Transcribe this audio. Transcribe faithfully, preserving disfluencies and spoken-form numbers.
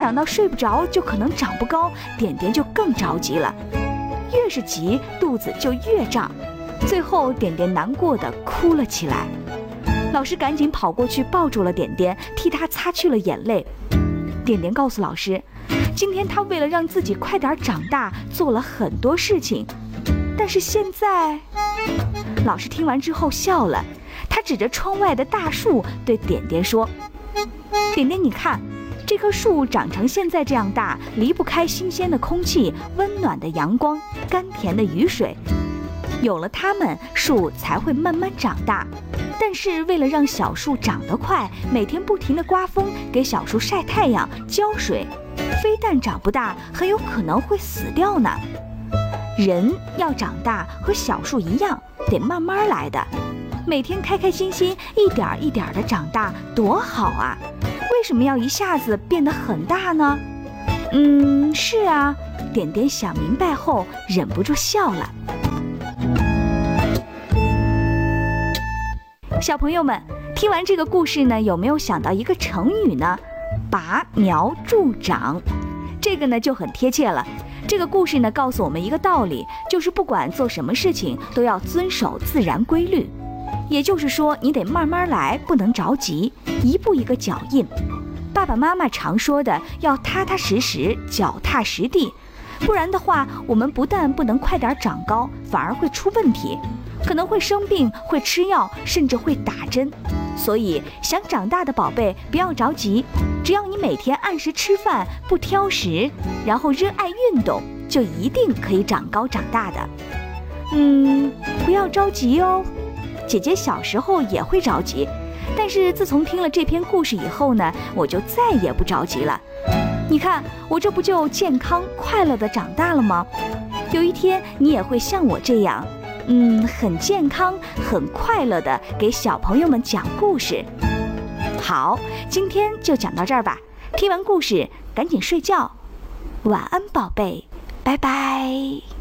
想到睡不着就可能长不高，点点就更着急了。越是急，肚子就越胀，最后点点难过的哭了起来。老师赶紧跑过去抱住了点点，替他擦去了眼泪。点点告诉老师，今天他为了让自己快点长大，做了很多事情，但是现在……老师听完之后笑了，他指着窗外的大树对点点说：“点点，你看，这棵树长成现在这样大，离不开新鲜的空气、温暖的阳光、甘甜的雨水。有了它们，树才会慢慢长大。但是为了让小树长得快，每天不停地刮风，给小树晒太阳、浇水，非但长不大，很有可能会死掉呢。人要长大和小树一样，得慢慢来的。每天开开心心，一点一点的长大，多好啊！为什么要一下子变得很大呢？”嗯，是啊，点点想明白后忍不住笑了。小朋友们，听完这个故事呢，有没有想到一个成语呢？拔苗助长，这个呢就很贴切了。这个故事呢告诉我们一个道理，就是不管做什么事情都要遵守自然规律，也就是说你得慢慢来，不能着急，一步一个脚印。爸爸妈妈常说的要踏踏实实，脚踏实地，不然的话我们不但不能快点长高，反而会出问题，可能会生病，会吃药，甚至会打针。所以想长大的宝贝不要着急，只要你每天按时吃饭，不挑食，然后热爱运动，就一定可以长高长大的。嗯，不要着急哦，姐姐小时候也会着急，但是自从听了这篇故事以后呢，我就再也不着急了。你看，我这不就健康快乐地长大了吗？有一天你也会像我这样，嗯，很健康很快乐地给小朋友们讲故事。好，今天就讲到这儿吧，听完故事赶紧睡觉，晚安宝贝，拜拜。